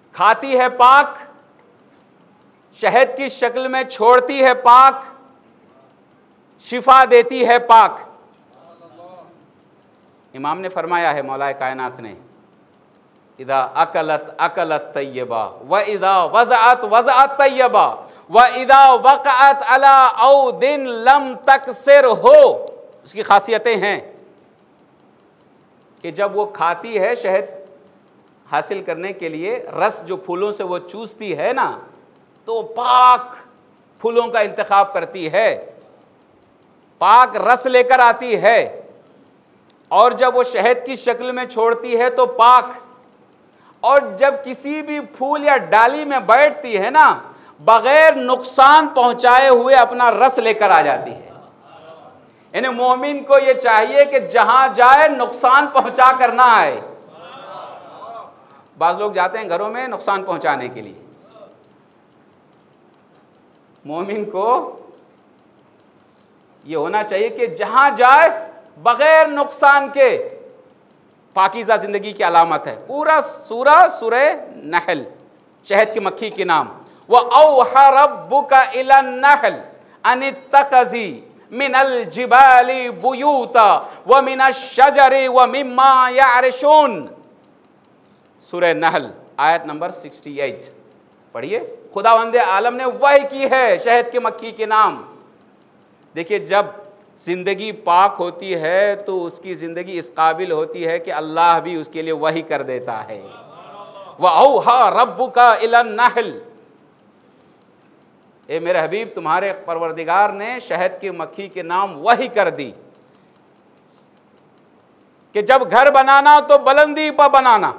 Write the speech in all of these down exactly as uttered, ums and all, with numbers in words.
खाती है पाक, शहद की शक्ल में छोड़ती है पाक, शिफा देती है पाक। इमाम ने फरमाया है, मौलाए कायनात ने, इदा अकलत अकलत तय्यबा व इदा वज़अत वज़अत तय्यबा व इदा वक़अत अला औदिन लम तकसिर हो। उसकी खासियतें हैं कि जब वो खाती है शहद हासिल करने के लिए, रस जो फूलों से वो चूसती है ना, तो पाक फूलों का इंतखाब करती है, पाक रस लेकर आती है। और जब वो शहद की शक्ल में छोड़ती है तो पाक, और जब किसी भी फूल या डाली में बैठती है ना, बगैर नुकसान पहुंचाए हुए अपना रस लेकर आ जाती है। यानी मोमिन को ये चाहिए कि जहां जाए नुकसान पहुंचा कर ना आए। बाज़ लोग जाते हैं घरों में नुकसान पहुंचाने के लिए। मोमिन को ये होना चाहिए कि जहां जाए बगैर नुकसान के, पाकीज़ा ज़िंदगी की अलामत है। पूरा सूरा सूरे नहल, शहद की मक्खी के नाम। व औहा रब्बुका इलन नहल अनित्तखज़ी मिनल जिबाली बुयूता व मिनश शजरी व मिम्मा यारिशून। सूरह नहल आयत नंबर अड़सठ पढ़िए। खुदावंद आलम ने वही की है शहद की मक्खी के नाम। देखिए, जब ज़िंदगी पाक होती है तो उसकी ज़िंदगी इस काबिल होती है कि अल्लाह भी उसके लिए वही कर देता है। व औहा रब्बुका इलन नहल, ए मेरे हबीब, तुम्हारे परवरदिगार ने शहद की मक्खी के नाम वही कर दी कि जब घर बनाना तो बुलंदी पर बनाना।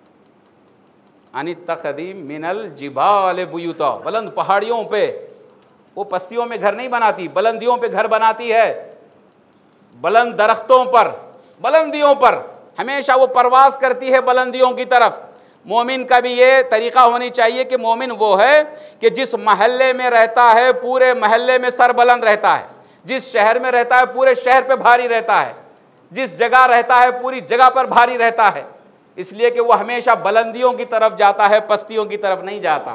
अनित्तखज़ी मिनल जिबाल बुयूता, बुलंद पहाड़ियों पे, वो पस्तियों में घर नहीं बनाती, बुलंदियों पे घर बनाती है। बुलंद दरख्तों पर, बुलंदियों पर हमेशा वो परवास करती है, बुलंदियों की तरफ। मोमिन का भी ये तरीक़ा होनी चाहिए कि मोमिन वो है कि जिस महल्ले में रहता है पूरे महल्ले में सर बुलंद रहता है, जिस शहर में रहता है पूरे शहर पे भारी रहता है, जिस जगह रहता है पूरी जगह पर भारी रहता है, इसलिए कि वो हमेशा बुलंदियों की तरफ जाता है, पस्तियों की तरफ नहीं जाता।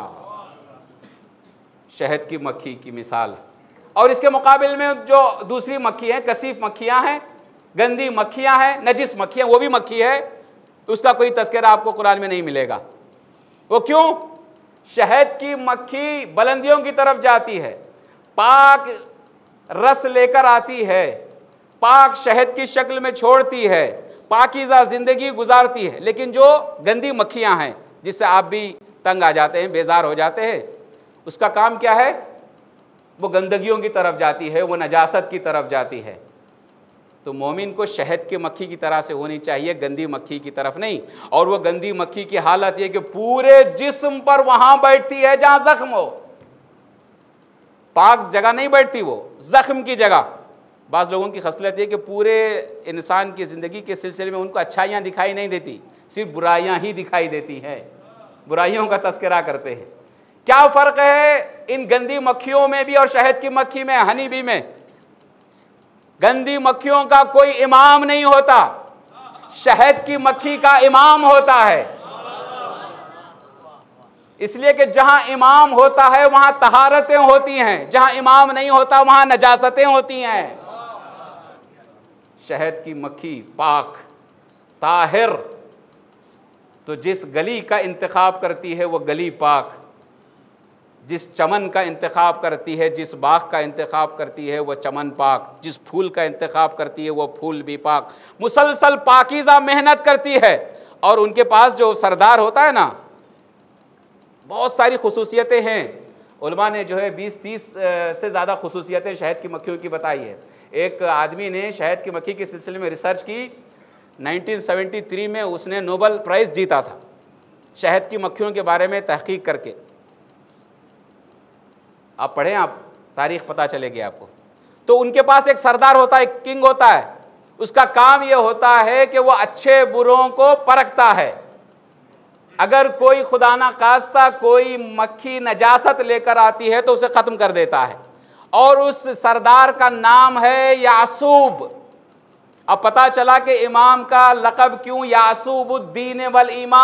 शहद की मक्खी की मिसाल। और इसके मुकाबिल में जो दूसरी मक्खी हैं, कसीफ मक्खियाँ हैं, गंदी मक्खियाँ हैं, नजिस मक्खियाँ, वो भी मक्खी है, उसका कोई तज़किरा आपको कुरान में नहीं मिलेगा। वो क्यों? शहद की मक्खी बुलंदियों की तरफ जाती है, पाक रस लेकर आती है, पाक शहद की शक्ल में छोड़ती है, पाकीज़ा ज़िंदगी गुजारती है। लेकिन जो गंदी मक्खियाँ हैं जिससे आप भी तंग आ जाते हैं, बेजार हो जाते हैं, उसका काम क्या है? वो गंदगियों की तरफ जाती है, वो नजासत की तरफ जाती है। तो मोमिन को शहद की मक्खी की तरह से होनी चाहिए, गंदी मक्खी की तरफ नहीं। और वो गंदी मक्खी की हालत ये कि पूरे जिस्म पर वहां बैठती है जहां जख्म हो, पाक जगह नहीं बैठती, वो जख्म की जगह। बाज़ लोगों की खसलत है कि पूरे इंसान की ज़िंदगी के सिलसिले में उनको अच्छाइयाँ दिखाई नहीं देती, सिर्फ बुराइयाँ ही दिखाई देती हैं, बुराइयों का तस्करा करते हैं। क्या फ़र्क है इन गंदी मक्खियों में भी और शहद की मक्खी में, हनी बी में? गंदी मक्खियों का कोई इमाम नहीं होता, शहद की मक्खी का इमाम होता है। इसलिए कि जहां इमाम होता है वहां तहारतें होती हैं, जहां इमाम नहीं होता वहां नजासतें होती हैं। शहद की मक्खी पाक ताहिर, तो जिस गली का इंतखाब करती है वो गली पाक, जिस चमन का इंतखाब करती है, जिस बाग का इंतखाब करती है वो चमन पाक, जिस फूल का इंतखाब करती है वो फूल भी पाक। मुसलसल पाकीज़ा मेहनत करती है। और उनके पास जो सरदार होता है ना, बहुत सारी खुसूसियतें हैं। उलमा ने जो है बीस तीस से ज़्यादा खुसूसियतें शहद की मक्खियों की बताई है। एक आदमी ने शहद की मक्खी के सिलसिले में रिसर्च की, नाइनटीन सेवेंटी थ्री में उसने नोबेल प्राइज़ जीता था शहद की मक्खियों के बारे में तहकीक करके। आप पढ़ें, आप तारीख़ पता चलेगी आपको। तो उनके पास एक सरदार होता है, एक किंग होता है। उसका काम ये होता है कि वो अच्छे बुरों को परखता है। अगर कोई खुदा ना खास्ता कोई मक्खी नजासत लेकर आती है तो उसे ख़त्म कर देता है। और उस सरदार का नाम है यासूब। अब पता चला कि इमाम का लक़ब क्यों यासूबुद्दीन वल ईमान